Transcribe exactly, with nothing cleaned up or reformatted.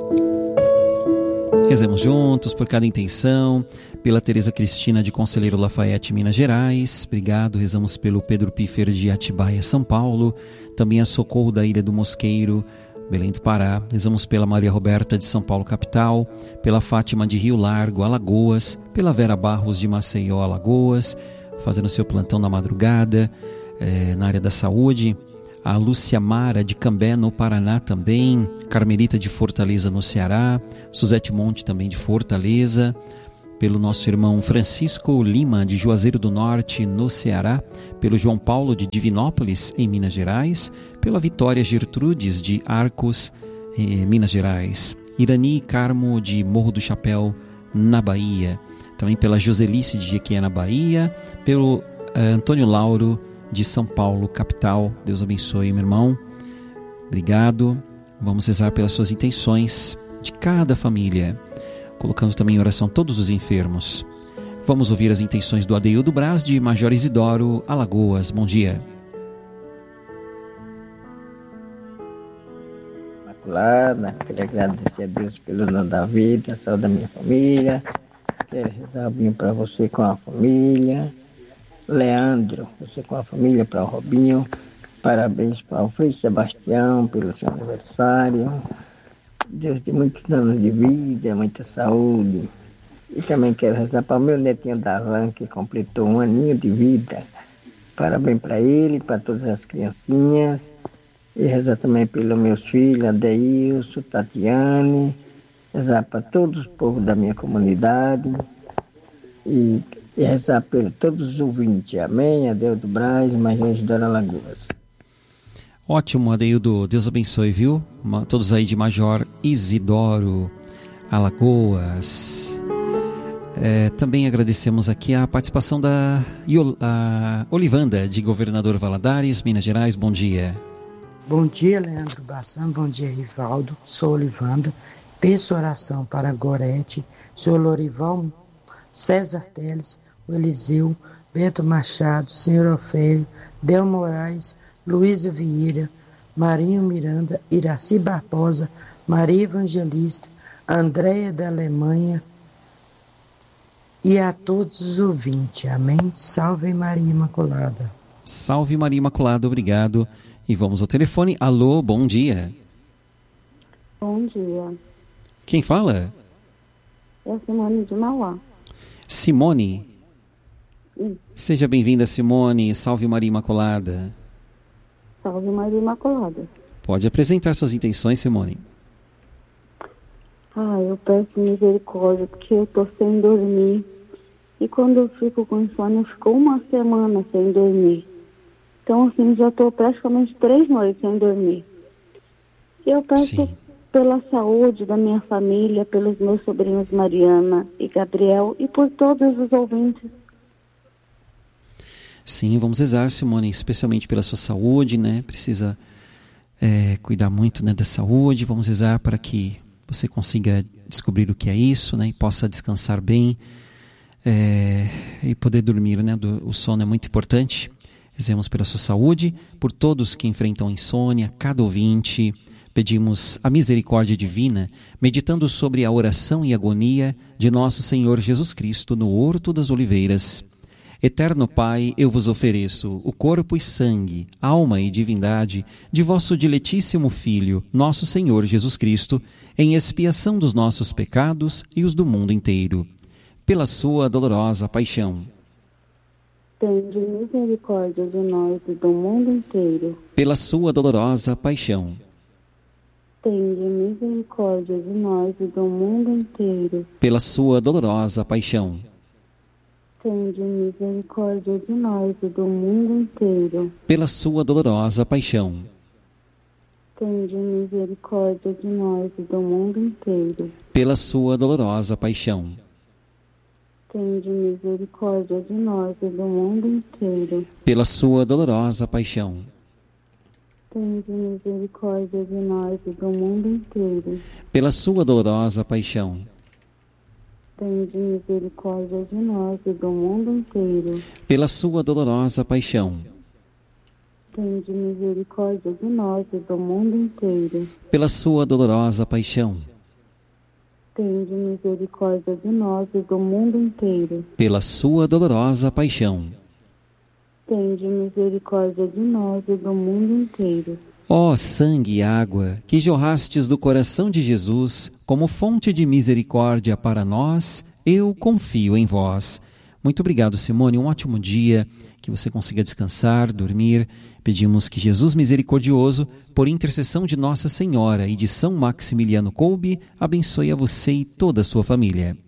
Rezemos juntos por cada intenção, pela Tereza Cristina de Conselheiro Lafayette, Minas Gerais. Obrigado. Rezamos pelo Pedro Piffer de Atibaia, São Paulo. Também a Socorro da Ilha do Mosqueiro, Belém do Pará. Rezamos pela Maria Roberta de São Paulo, capital. Pela Fátima de Rio Largo, Alagoas. Pela Vera Barros de Maceió, Alagoas, fazendo seu plantão na madrugada, é, na área da saúde. A Lúcia Mara de Cambé, no Paraná também. Carmelita de Fortaleza, no Ceará. Suzete Monte também de Fortaleza. Pelo nosso irmão Francisco Lima de Juazeiro do Norte, no Ceará. Pelo João Paulo de Divinópolis, em Minas Gerais. Pela Vitória Gertrudes de Arcos, em Minas Gerais. Irani Carmo de Morro do Chapéu, na Bahia. Também pela Joselice de Jequié, na Bahia. Pelo uh, Antônio Lauro de São Paulo, capital. Deus abençoe, meu irmão. Obrigado. Vamos rezar pelas suas intenções de cada família. Colocamos também em oração todos os enfermos. Vamos ouvir as intenções do Adeildo Braz de Major Isidoro, Alagoas. Bom dia. Imaculada, quero agradecer a Deus pelo dom da vida, a saúde da minha família. Quero rezar bem para você com a família. Leandro, você com a família, para o Robinho. Parabéns para o Frei Sebastião pelo seu aniversário. Deus dê muitos anos de vida, muita saúde. E também quero rezar para o meu netinho Darlan, que completou um aninho de vida. Parabéns para ele, para todas as criancinhas. E rezar também pelos meus filhos, Adeilson, Tatiane. Rezar para todos os povos da minha comunidade. E, e rezar por todos os ouvintes. Amém. Adeildo Braz, Major Isidoro, Alagoas. Ótimo, Adeildo. Deus abençoe, viu? Todos aí de Major Isidoro, Alagoas. É, também agradecemos aqui a participação da a Olivanda, de Governador Valadares, Minas Gerais. Bom dia. Bom dia, Leandro Bassan. Bom dia, Rivaldo. Sou Olivanda. Peço oração para Gorete, senhor Lorival, César Teles, o Eliseu, Beto Machado, senhor Ofélio, Del Moraes, Luísa Vieira, Marinho Miranda, Iraci Barbosa, Maria Evangelista, Andréia da Alemanha e a todos os ouvintes. Amém. Salve Maria Imaculada. Salve Maria Imaculada, obrigado. E vamos ao telefone. Alô, bom dia. Bom dia. Quem fala? É a Simone de Mauá. Simone? Sim. Seja bem-vinda, Simone. Salve Maria Imaculada. Salve Maria Imaculada. Pode apresentar suas intenções, Simone. Ah, eu peço misericórdia, porque eu tô sem dormir. E quando eu fico com insônia, eu fico uma semana sem dormir. Então, assim, já estou praticamente três noites sem dormir. Eu peço Sim. pela saúde da minha família, pelos meus sobrinhos Mariana e Gabriel e por todos os ouvintes. Sim, vamos rezar, Simone, especialmente pela sua saúde, né? Precisa é, cuidar muito, né, da saúde. Vamos rezar para que você consiga descobrir o que é isso, né? E possa descansar bem é, e poder dormir, né? Do, o sono é muito importante. Rezemos pela sua saúde, por todos que enfrentam insônia, cada ouvinte. Pedimos a misericórdia divina, meditando sobre a oração e agonia de nosso Senhor Jesus Cristo no Horto das Oliveiras. Eterno Pai, eu vos ofereço o corpo e sangue, alma e divindade de vosso diletíssimo Filho, nosso Senhor Jesus Cristo, em expiação dos nossos pecados e os do mundo inteiro. Pela sua dolorosa paixão. Tende misericórdia de nós e do mundo inteiro. Pela sua dolorosa paixão. Tende misericórdia de nós e do mundo inteiro. Pela sua dolorosa paixão. Tende misericórdia de nós e do mundo inteiro. Pela sua dolorosa paixão. Tende misericórdia de nós e do mundo inteiro. Pela sua dolorosa paixão. Tende misericórdia de nós e do mundo inteiro. Pela sua dolorosa paixão. Tende misericórdia de nós e do mundo inteiro. Pela sua dolorosa paixão. Tende misericórdia de nós e do mundo inteiro. Pela sua dolorosa paixão. Tende misericórdia de nós e do mundo inteiro. Pela sua dolorosa paixão. tende misericórdia de nós e do mundo inteiro. Pela sua dolorosa paixão. Tende misericórdia de nós e do mundo inteiro. Ó sangue e água, que jorrastes do coração de Jesus, como fonte de misericórdia para nós, eu confio em vós. Muito obrigado, Simone. Um ótimo dia, que você consiga descansar, dormir. Pedimos que Jesus misericordioso, por intercessão de Nossa Senhora e de São Maximiliano Kolbe, abençoe a você e toda a sua família.